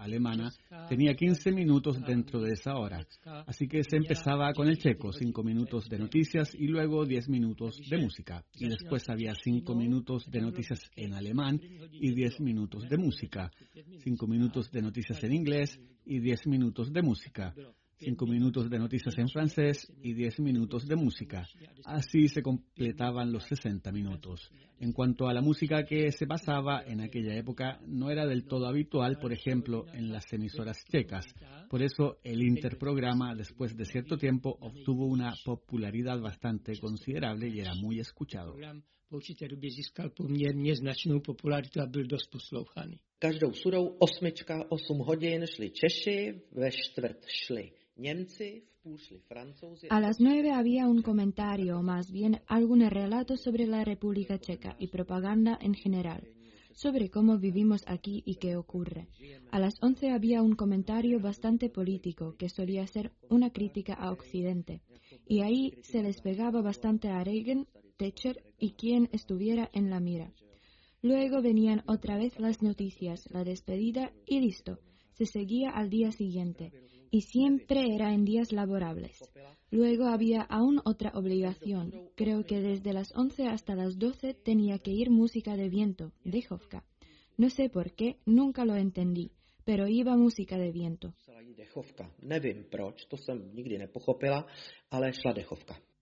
alemana tenía 15 minutos dentro de esa hora. Así que se empezaba con el checo, 5 minutos de noticias y luego 10 minutos de música. Y después había 5 minutos de noticias en alemán y 10 minutos de música. 5 minutos de noticias en inglés y 10 minutos de música. 5 minutos de noticias en francés y 10 minutos de música. Así se completaban los 60 minutos. En cuanto a la música que se pasaba en aquella época, no era del todo habitual, por ejemplo, en las emisoras checas. Por eso el interprograma, después de cierto tiempo, obtuvo una popularidad bastante considerable y era muy escuchado. Každou surou 8 hodin šli Češi, ve čtvrt šli Němci, v půl šli Francouzi. A las 9 había un comentario, más bien algunos relatos sobre la República Checa y propaganda en general, sobre cómo vivimos aquí y qué ocurre. A las 11 había un comentario bastante político, que solía ser una crítica a Occidente, y ahí se les pegaba bastante a Reagan, Thatcher y quien estuviera en la mira. Luego venían otra vez las noticias, la despedida y listo. Se seguía al día siguiente y siempre era en días laborables. Luego había aún otra obligación. Creo que desde las 11 hasta las 12 tenía que ir música de viento, dechovka. No sé por qué, nunca lo entendí, pero iba música de viento. Nevím proč, to jsem nikdy nepochopila, ale šla dechovka.